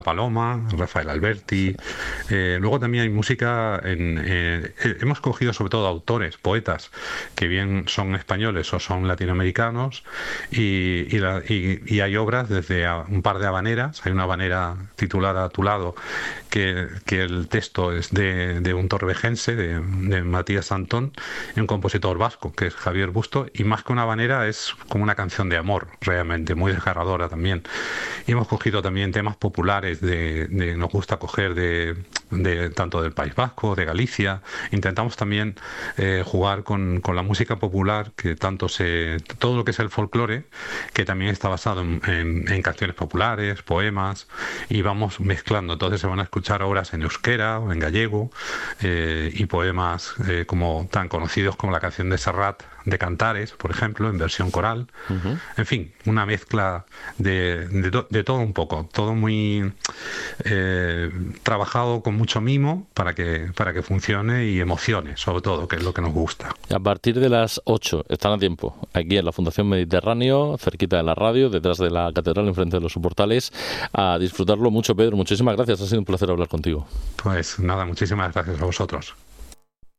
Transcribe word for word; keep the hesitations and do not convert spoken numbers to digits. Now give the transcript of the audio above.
Paloma, Rafael Alberti. Eh, luego también hay música, en, eh, hemos cogido sobre todo autores, poetas, que bien son españoles o son latinoamericanos, y, y, la- y- y hay obras desde a- un par de habaneras. Hay una habanera titulada A tu lado, que, que el texto es de, de un torrevejense, de, de Matías Santón, y un compositor vasco, que es Javier Busto, y más que una habanera es como una canción de amor, realmente, muy desgarradora también. Y hemos cogido también temas populares de, de- nos gusta coger de, de tanto del País Vasco, de Galicia. Intentamos también eh, jugar con, con la música popular, que tanto se, todo lo que es el folclore, que también está basado en, en- en canciones populares, poemas, y vamos mezclando. Entonces se van a escuchar obras en euskera o en gallego, eh, y poemas eh, como tan conocidos como la canción de Serrat de Cantares, por ejemplo, en versión coral. Ujú. En fin, una mezcla de, de, to- de todo un poco, todo muy eh, trabajado con mucho mimo para que, para que funcione y emocione, sobre todo, que es lo que nos gusta. A partir de las ocho están a tiempo, aquí en la Fundación Mediterráneo, cerquita de la radio, detrás de la catedral, enfrente de los soportales, a disfrutarlo mucho, Pedro. Muchísimas gracias, ha sido un placer hablar contigo. Pues nada, muchísimas gracias a vosotros.